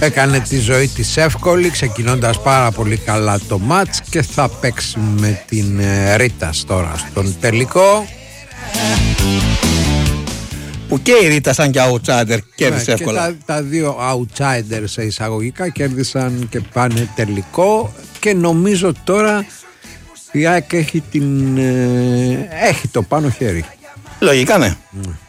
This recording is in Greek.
έκανε τη ζωή της εύκολη, ξεκινώντας πάρα πολύ καλά το μάτς, και θα παίξει με την Ρίτας τώρα στον τελικό. Που και η Ρίτα σαν και outsider κέρδισε εύκολα. Και τα δύο outsiders σε εισαγωγικά κέρδισαν και πάνε τελικό, και νομίζω τώρα η ΑΕΚ έχει το πάνω χέρι. Λογικά, ναι.